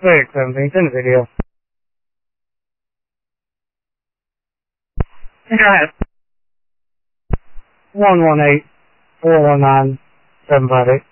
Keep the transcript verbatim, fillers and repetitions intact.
Wait, seventeenth in the video. Go ahead. one one eight, four one nine, seven five eight.